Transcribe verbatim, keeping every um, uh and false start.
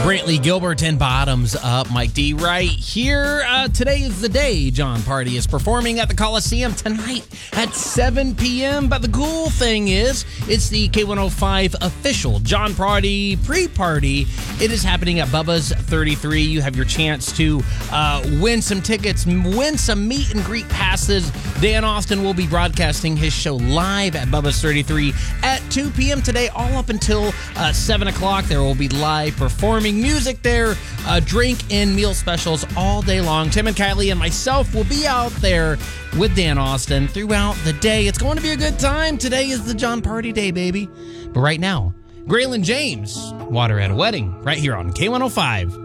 Brantley Gilbert and Bottoms Up. Mike D right here. Uh, today is the day Jon Pardi is performing at the Coliseum tonight at seven p.m. But the cool thing is, it's the K one oh five official Jon Pardi pre-party. It is happening at Bubba's thirty-three. You have your chance to uh, win some tickets, win some meet and greet passes. Dan Austin will be broadcasting his show live at Bubba's thirty-three at two p.m. today, all up until uh, seven o'clock. There will be live performing music there, uh, drink and meal specials all day long. Tim and Kylie and myself will be out there with Dan Austin throughout the day. It's going to be a good time. Today is the Jon Pardi Day, baby. But right now, Graylin James, Water at a Wedding, right here on K one oh five.